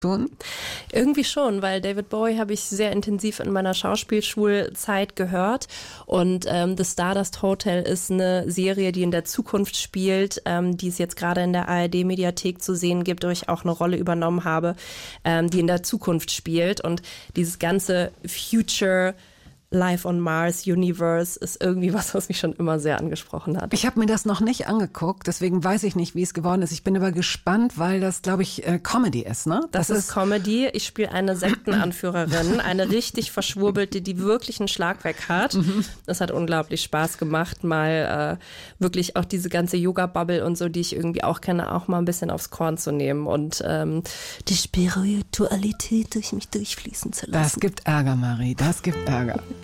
tun? Irgendwie schon, weil David Bowie habe ich sehr intensiv in meiner Schauspielschulzeit gehört und The Stardust Hotel ist eine Serie, die in der Zukunft spielt, die es jetzt gerade in der ARD-Mediathek zu sehen gibt, wo ich auch eine Rolle übernommen habe, die in der Zukunft spielt und dieses ganze Future Life on Mars Universe ist irgendwie was mich schon immer sehr angesprochen hat. Ich habe mir das noch nicht angeguckt, deswegen weiß ich nicht, wie es geworden ist. Ich bin aber gespannt, weil das, glaube ich, Comedy ist, ne? Das ist Comedy. Ich spiele eine Sektenanführerin, eine richtig verschwurbelte, die wirklich einen Schlag weg hat. Das hat unglaublich Spaß gemacht, mal wirklich auch diese ganze Yoga-Bubble und so, die ich irgendwie auch kenne, auch mal ein bisschen aufs Korn zu nehmen und die Spiritualität durch mich durchfließen zu lassen. Das gibt Ärger, Marie, das gibt Ärger.